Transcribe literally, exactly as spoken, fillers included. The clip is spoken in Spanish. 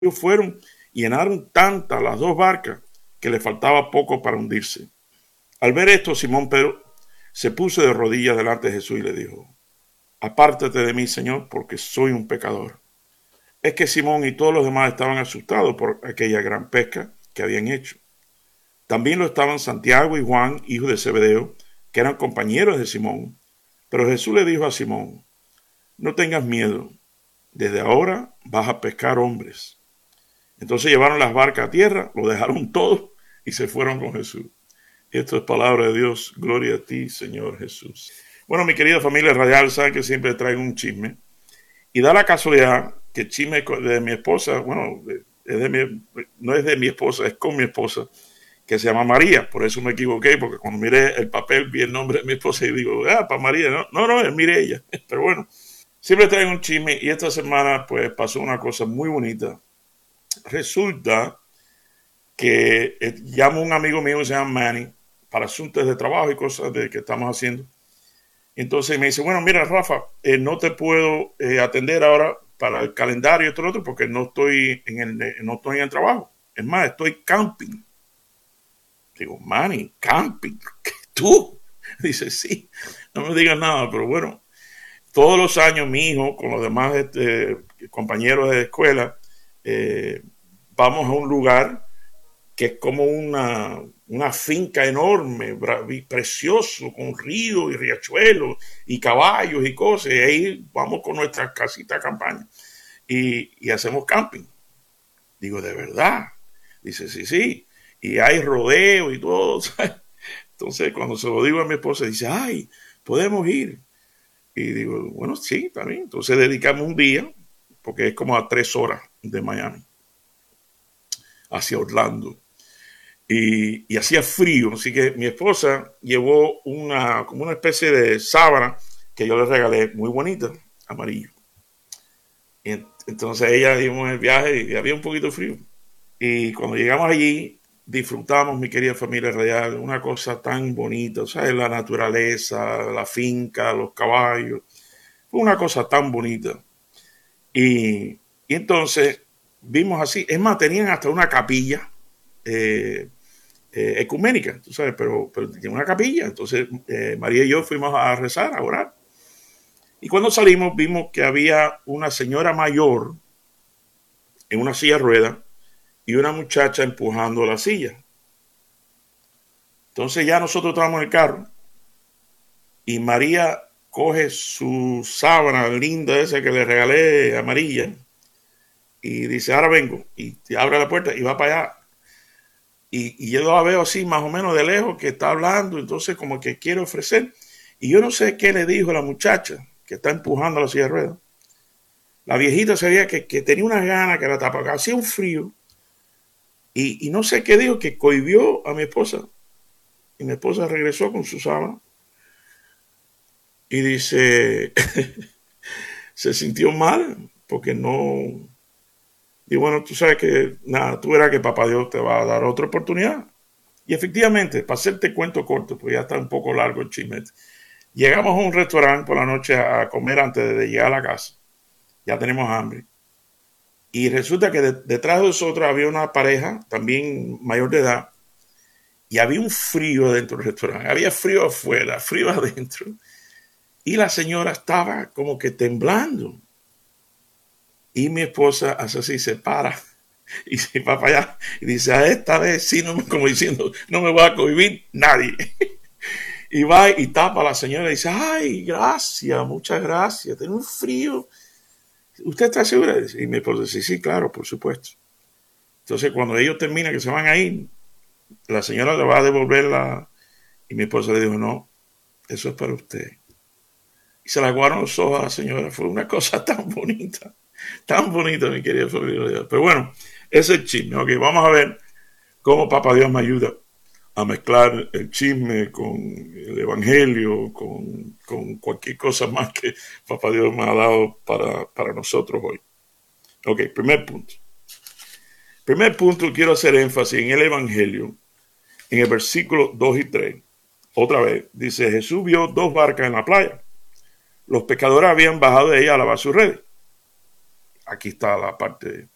Ellos fueron y llenaron tantas las dos barcas que le faltaba poco para hundirse. Al ver esto, Simón Pedro se puso de rodillas delante de Jesús y le dijo: apártate de mí, Señor, porque soy un pecador. Es que Simón y todos los demás estaban asustados por aquella gran pesca que habían hecho. También lo estaban Santiago y Juan, hijos de Zebedeo, que eran compañeros de Simón. Pero Jesús le dijo a Simón: no tengas miedo, desde ahora vas a pescar hombres. Entonces llevaron las barcas a tierra, lo dejaron todo y se fueron con Jesús. Esto es palabra de Dios. Gloria a ti, Señor Jesús. Bueno, mi querida familia radial, saben que siempre traigo un chisme. Y da la casualidad que el chisme de mi esposa, bueno, es de mi, no es de mi esposa, es con mi esposa, que se llama María. Por eso me equivoqué, porque cuando miré el papel vi el nombre de mi esposa y digo, ah, para María. No, no, no, es Mireya. Pero bueno, siempre traigo un chisme y esta semana pues pasó una cosa muy bonita. Resulta que eh, llamo a un amigo mío que se llama Manny para asuntos de trabajo y cosas de que estamos haciendo. Entonces me dice, bueno, mira, Rafa, eh, no te puedo eh, atender ahora para el calendario y esto y lo otro porque no estoy en el, eh, no estoy en el trabajo. Es más, estoy camping. Digo, Manny, camping, ¿qué tú? Dice, sí, no me digas nada, pero bueno, todos los años mi hijo con los demás este, compañeros de escuela eh, vamos a un lugar que es como una, una finca enorme, precioso, con ríos y riachuelos y caballos y cosas. Y ahí vamos con nuestras casitas de campaña y, y hacemos camping. Digo, ¿de verdad? Dice, sí, sí. Y hay rodeo y todo, ¿sabes? Entonces, cuando se lo digo a mi esposa, dice, ay, podemos ir. Y digo, bueno, sí, también. Entonces dedicamos un día, porque es como a tres horas de Miami, hacia Orlando. Y, y hacía frío, así que mi esposa llevó una, como una especie de sábana que yo le regalé, muy bonita, amarillo. Y entonces ella dimos el viaje y había un poquito de frío. Y cuando llegamos allí, disfrutamos, mi querida familia radial, una cosa tan bonita, ¿sabes? La naturaleza, la finca, los caballos. Fue una cosa tan bonita. Y, y entonces vimos así, es más, tenían hasta una capilla eh, eh, ecuménica, tú sabes, pero, pero tenía una capilla. Entonces eh, María y yo fuimos a rezar, a orar. Y cuando salimos vimos que había una señora mayor en una silla de ruedas y una muchacha empujando la silla. Entonces ya nosotros estábamos en el carro y María coge su sábana linda esa que le regalé amarilla y dice, ahora vengo, y abre la puerta y va para allá. Y, y yo la veo así más o menos de lejos que está hablando, entonces como que quiere ofrecer. Y yo no sé qué le dijo la muchacha que está empujando la silla de ruedas. La viejita se veía que, que tenía unas ganas que la tapaba, hacía un frío. Y, y no sé qué dijo, que cohibió a mi esposa. Y mi esposa regresó con su sábana. Y dice, se sintió mal porque no... Y bueno, tú sabes que, nada, tú verás que papá Dios te va a dar otra oportunidad. Y efectivamente, para hacerte cuento corto, pues ya está un poco largo el chisme. Llegamos a un restaurante por la noche a comer antes de llegar a la casa. Ya tenemos hambre. Y resulta que de, detrás de nosotros había una pareja, también mayor de edad, y había un frío dentro del restaurante. Había frío afuera, frío adentro. Y la señora estaba como que temblando. Y mi esposa hace así, se para y se va para allá y dice, a esta vez sí, no, como diciendo, no me va a cohibir nadie. Y va y tapa a la señora y dice, ay, gracias, muchas gracias, tengo un frío. ¿Usted está segura? Y mi esposa dice, sí, claro, por supuesto. Entonces cuando ellos terminan, que se van a ir, la señora le va a devolver la... Y mi esposa le dijo, no, eso es para usted. Y se le aguaron los ojos a la señora. Fue una cosa tan bonita. Tan bonita, mi querida familia. Pero bueno, ese es el chisme. Ok, vamos a ver cómo Papá Dios me ayuda a mezclar el chisme con el evangelio, con, con cualquier cosa más que Papá Dios me ha dado para, para nosotros hoy. Ok, primer punto. Primer punto, quiero hacer énfasis en el evangelio, en el versículo dos y tres. Otra vez, dice, Jesús vio dos barcas en la playa. Los pescadores habían bajado de ella a lavar sus redes. Aquí está la parte